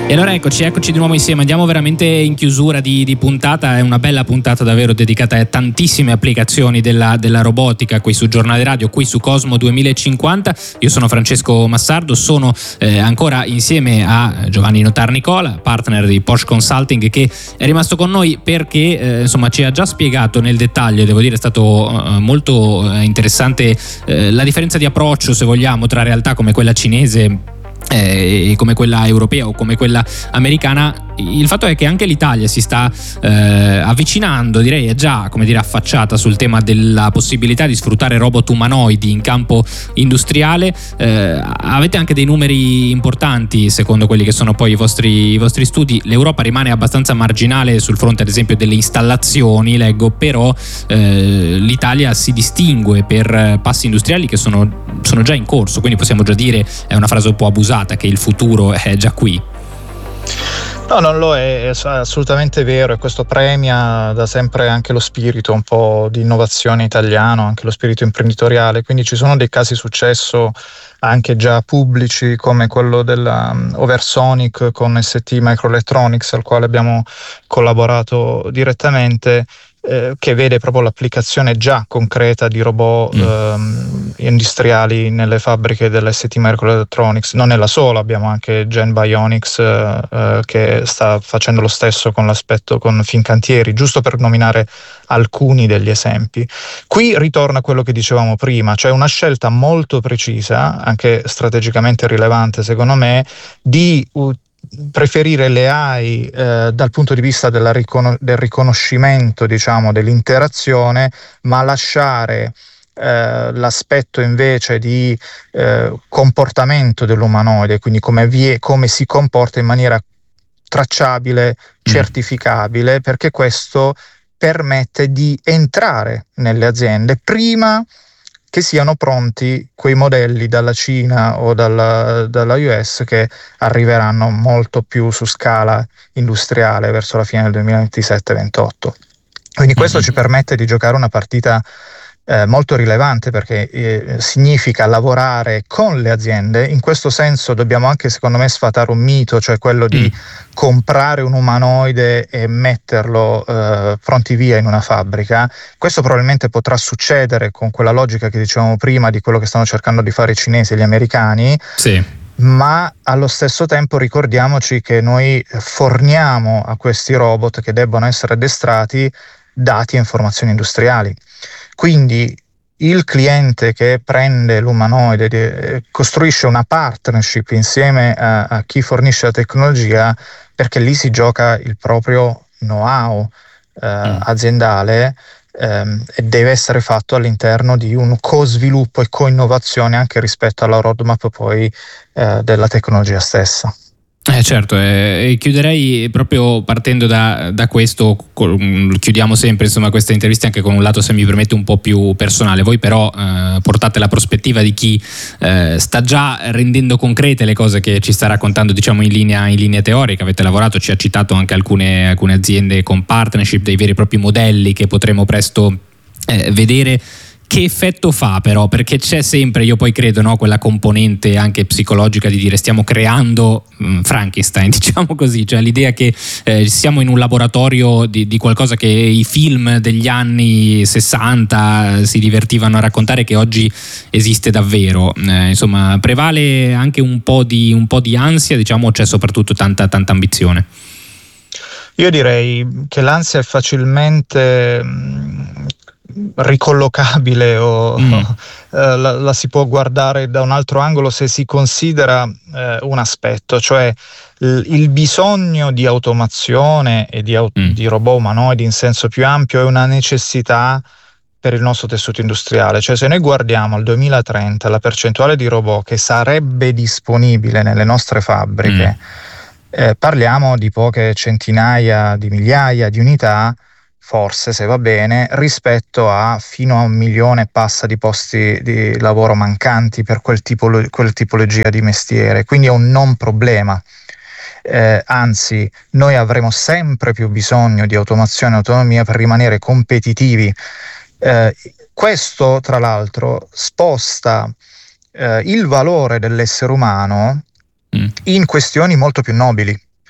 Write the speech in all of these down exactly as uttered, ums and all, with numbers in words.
E allora eccoci, eccoci di nuovo insieme, andiamo veramente in chiusura di, di puntata, è una bella puntata davvero dedicata a tantissime applicazioni della, della robotica qui su Giornale Radio, qui su Cosmo duemilacinquanta. Io sono Francesco Massardo, sono eh, ancora insieme a Giovanni Notar Nicola, partner di Porsche Consulting, che è rimasto con noi perché eh, insomma ci ha già spiegato nel dettaglio, devo dire è stato eh, molto eh, interessante eh, la differenza di approccio, se vogliamo, tra realtà come quella cinese Eh, come quella europea o come quella americana. Il fatto è che anche l'Italia si sta eh, avvicinando, direi è già, come dire, affacciata sul tema della possibilità di sfruttare robot umanoidi in campo industriale. Eh, avete anche dei numeri importanti secondo quelli che sono poi i vostri, i vostri studi. L'Europa rimane abbastanza marginale sul fronte ad esempio delle installazioni, leggo, però eh, l'Italia si distingue per passi industriali che sono, sono già in corso, quindi possiamo già dire, è una frase un po' abusata, che il futuro è già qui. No, non lo è, è assolutamente vero, e questo premia da sempre anche lo spirito un po' di innovazione italiano, anche lo spirito imprenditoriale, quindi ci sono dei casi successo anche già pubblici come quello della um, Oversonic con S T Microelectronics, al quale abbiamo collaborato direttamente, eh, che vede proprio l'applicazione già concreta di robot mm. um, industriali nelle fabbriche dell'S T Microelectronics. Non è la sola, abbiamo anche Gen Bionics uh, uh, che sta facendo lo stesso con l'aspetto con Fincantieri, giusto per nominare alcuni degli esempi. Qui ritorna quello che dicevamo prima, cioè una scelta molto precisa, anche strategicamente rilevante secondo me, di uh, preferire le A I eh, dal punto di vista della riconos- del riconoscimento, diciamo, dell'interazione, ma lasciare eh, l'aspetto invece di eh, comportamento dell'umanoide, quindi come, vie- come si comporta in maniera tracciabile, certificabile, perché questo permette di entrare nelle aziende prima che siano pronti quei modelli dalla Cina o dalla, dalla U S che arriveranno molto più su scala industriale verso la fine del duemilaventisette ventotto. Quindi questo ci permette di giocare una partita Eh, molto rilevante, perché eh, significa lavorare con le aziende. In questo senso dobbiamo anche, secondo me, sfatare un mito, cioè quello di mm. comprare un umanoide e metterlo eh, pronti via in una fabbrica. Questo probabilmente potrà succedere con quella logica che dicevamo prima di quello che stanno cercando di fare i cinesi e gli americani. Sì. Ma allo stesso tempo ricordiamoci che noi forniamo a questi robot, che debbono essere addestrati, dati e informazioni industriali. Quindi il cliente che prende l'umanoide eh, costruisce una partnership insieme a, a chi fornisce la tecnologia, perché lì si gioca il proprio know-how eh, mm. aziendale ehm, e deve essere fatto all'interno di un co-sviluppo e co-innovazione anche rispetto alla roadmap poi eh, della tecnologia stessa. Eh certo, eh, chiuderei proprio partendo da, da questo, col, chiudiamo sempre insomma questa intervista anche con un lato, se mi permette, un po' più personale. Voi però eh, portate la prospettiva di chi eh, sta già rendendo concrete le cose che ci sta raccontando, diciamo, in linea, in linea teorica. Avete lavorato, ci ha citato anche alcune, alcune aziende con partnership, dei veri e propri modelli che potremo presto eh, vedere. Che effetto fa però? Perché c'è sempre, io poi credo, no, quella componente anche psicologica di dire stiamo creando mh, Frankenstein, diciamo così, cioè l'idea che eh, siamo in un laboratorio di, di qualcosa che i film degli anni sessanta si divertivano a raccontare, che oggi esiste davvero. Eh, insomma, prevale anche un po' di, un po' di ansia, diciamo, c'è soprattutto tanta, tanta ambizione. Io direi che l'ansia è facilmente mh, ricollocabile o mm. eh, la, la si può guardare da un altro angolo se si considera eh, un aspetto, cioè l, il bisogno di automazione e di, mm. di robot umanoidi in senso più ampio è una necessità per il nostro tessuto industriale. Cioè, se noi guardiamo al duemilatrenta la percentuale di robot che sarebbe disponibile nelle nostre fabbriche, mm. eh, parliamo di poche centinaia di migliaia di unità, forse, se va bene, rispetto a fino a un milione e passa di posti di lavoro mancanti per quel tipo, quel tipologia di mestiere. Quindi è un non problema. Eh, anzi, noi avremo sempre più bisogno di automazione e autonomia per rimanere competitivi. Eh, questo, tra l'altro, sposta eh, il valore dell'essere umano mm. in questioni molto più nobili.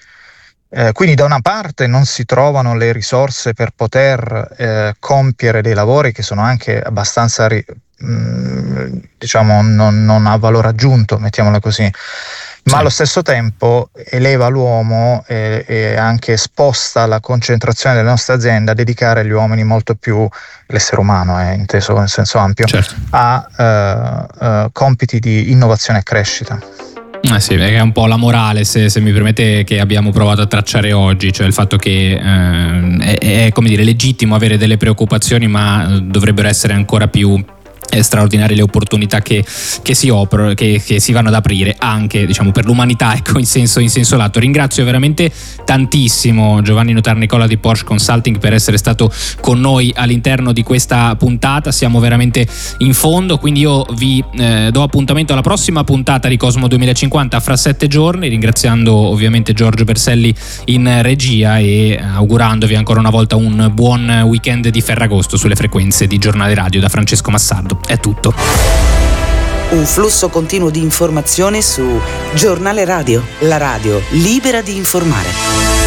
Eh, quindi da una parte non si trovano le risorse per poter eh, compiere dei lavori che sono anche abbastanza ri- mh, diciamo non, non a valore aggiunto, mettiamola così, ma sì. Allo stesso tempo eleva l'uomo e, e anche sposta la concentrazione delle nostre aziende a dedicare gli uomini molto più, l'essere umano è inteso in senso ampio, certo. a uh, uh, compiti di innovazione e crescita. Eh sì, è un po' la morale, se, se mi permette, che abbiamo provato a tracciare oggi, cioè il fatto che eh, è, è come dire legittimo avere delle preoccupazioni, ma dovrebbero essere ancora più straordinarie le opportunità che, che si oprono, che, che si vanno ad aprire anche, diciamo, per l'umanità, ecco, in senso, in senso lato. Ringrazio veramente tantissimo Giovanni Notarnicola di Porsche Consulting per essere stato con noi all'interno di questa puntata. Siamo veramente in fondo, quindi io vi eh, do appuntamento alla prossima puntata di Cosmo duemilacinquanta fra sette giorni, ringraziando ovviamente Giorgio Berselli in regia e augurandovi ancora una volta un buon weekend di Ferragosto sulle frequenze di Giornale Radio. Da Francesco Massardo è tutto. Un flusso continuo di informazione su Giornale Radio, la radio libera di informare.